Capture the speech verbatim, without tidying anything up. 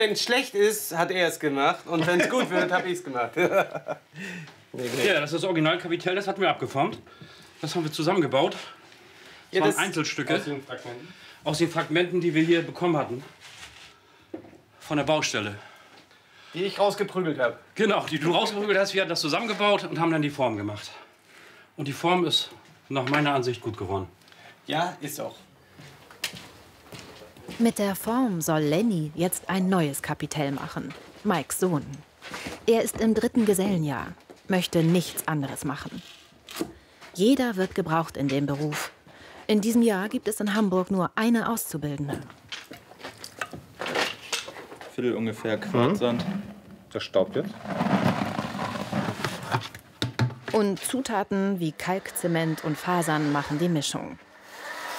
Wenn es schlecht ist, hat er es gemacht. Und wenn es gut wird, habe ich es gemacht. nee, nee. Ja, das ist das Originalkapitel, das hatten wir abgeformt. Das haben wir zusammengebaut. Das Ja, waren das Einzelstücke. Aus den Fragmenten. Aus den Fragmenten, die wir hier bekommen hatten. Von der Baustelle. Die ich rausgeprügelt habe. Genau, die du rausgeprügelt hast. Wir hatten das zusammengebaut und haben dann die Form gemacht. Und die Form ist nach meiner Ansicht gut geworden. Ja, ist auch. Mit der Form soll Lenny jetzt ein neues Kapitel machen. Mikes Sohn. Er ist im dritten Gesellenjahr, möchte nichts anderes machen. Jeder wird gebraucht in dem Beruf. In diesem Jahr gibt es in Hamburg nur eine Auszubildende. Viertel ungefähr Quarzsand. Das staubt jetzt. Und Zutaten wie Kalk, Zement und Fasern machen die Mischung.